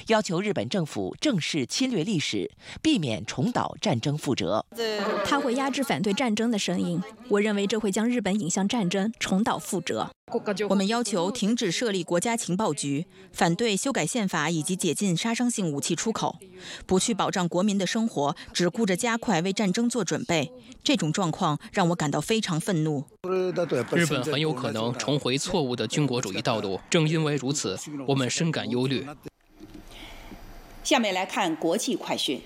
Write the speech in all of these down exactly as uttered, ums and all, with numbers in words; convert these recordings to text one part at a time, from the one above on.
要求日本政府正视侵略历史，避免重蹈战争覆辙。 他会压制反对战争的声音，我认为这会将日本引向战争，重蹈覆辙。 我们要求停止设立国家情报局，反对修改宪法以及解禁杀伤性武器出口，不去保障国民的生活，只顾着加快为战争做准备。这种状况让我感到非常愤怒。 日本很有可能重回错误的军国主义道路，正因为如此，我们深感忧虑。 下面来看国际快讯。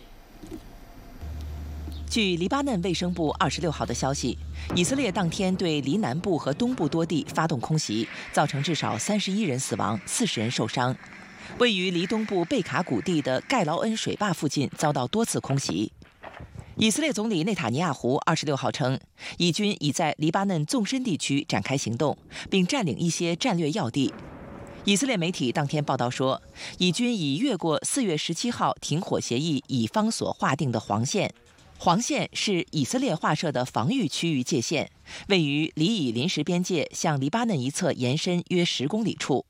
据黎巴嫩卫生部二十六号的消息，以色列当天对黎南部和东部多地发动空袭，造成至少三十一人死亡，四十人受伤。位于黎东部贝卡谷地的盖劳恩水坝附近遭到多次空袭。以色列总理内塔尼亚胡二十六号称，以军已在黎巴嫩纵深地区展开行动，并占领一些战略要地。以色列媒体当天报道说，以军已越过四月十七号停火协议以方所划定的黄线。黄线是以色列划设的防御区域界限，位于黎以临时边界向黎巴嫩一侧延伸约十公里处。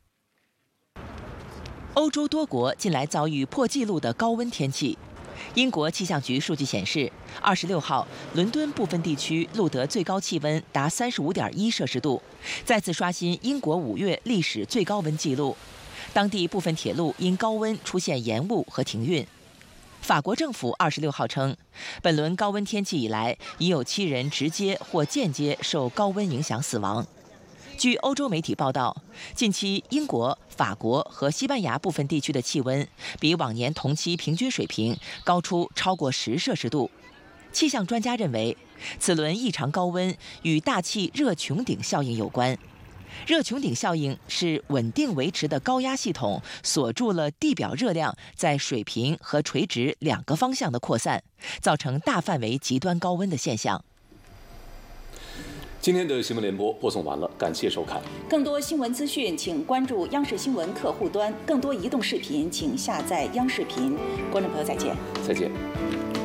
欧洲多国近来遭遇破纪录的高温天气。英国气象局数据显示，二十六号，伦敦部分地区录得最高气温达三十五点一摄氏度，再次刷新英国五月历史最高温纪录。当地部分铁路因高温出现延误和停运。法国政府二十六号称，本轮高温天气以来，已有七人直接或间接受高温影响死亡。据欧洲媒体报道，近期英国、法国和西班牙部分地区的气温比往年同期平均水平高出超过十摄氏度。气象专家认为，此轮异常高温与大气热穹顶效应有关。热穹顶效应是稳定维持的高压系统锁住了地表热量在水平和垂直两个方向的扩散，造成大范围极端高温的现象。 今天的新闻联播播送完了，感谢收看。 更多新闻资讯，请关注央视新闻客户端；更多移动视频，请下载央视频。观众朋友，再见。 再见。